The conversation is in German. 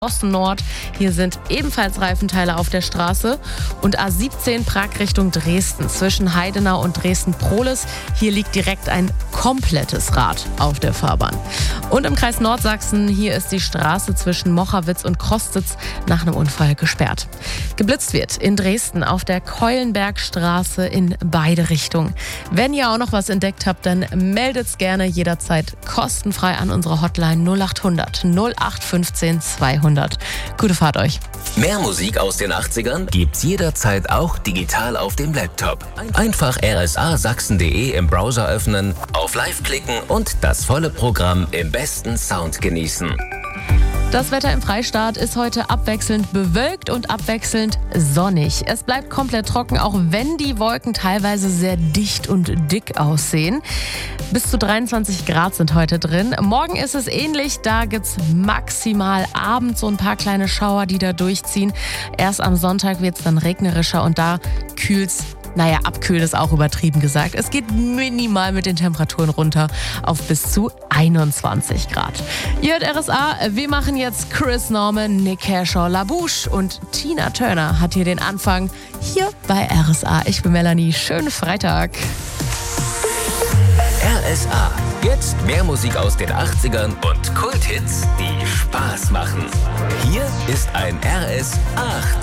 Osten Nord. Hier sind ebenfalls Reifenteile auf der Straße. Und A17 Prag Richtung Dresden zwischen Heidenau und Dresden-Prohlis. Hier liegt direkt ein komplettes Rad auf der Fahrbahn. Und im Kreis Nordsachsen, hier ist die Straße zwischen Mochawitz und Krostitz nach einem Unfall gesperrt. Geblitzt wird in Dresden auf der Keulenbergstraße in beide Richtungen. Wenn ihr auch noch was entdeckt habt, dann meldet's gerne jederzeit kostenfrei an unsere Hotline 0800 0815 200. Gute Fahrt euch. Mehr Musik aus den 80ern gibt's jederzeit auch digital auf dem Laptop. Einfach rsasachsen.de im Browser öffnen, auf Live klicken und das volle Programm im besten Sound genießen. Das Wetter im Freistaat ist heute abwechselnd bewölkt und abwechselnd sonnig. Es bleibt komplett trocken, auch wenn die Wolken teilweise sehr dicht und dick aussehen. Bis zu 23 Grad sind heute drin. Morgen ist es ähnlich, da gibt's maximal abends so ein paar kleine Schauer, die da durchziehen. Erst am Sonntag wird's dann regnerischer und da kühlt's. Naja, abkühlen ist auch übertrieben gesagt. Es geht minimal mit den Temperaturen runter auf bis zu 21 Grad. Ihr hört RSA, wir machen jetzt Chris Norman, Nick Kershaw, LaBouche und Tina Turner hat hier den Anfang hier bei RSA. Ich bin Melanie, schönen Freitag. RSA, jetzt mehr Musik aus den 80ern und Kulthits, die Spaß machen. Hier ist ein RS 8.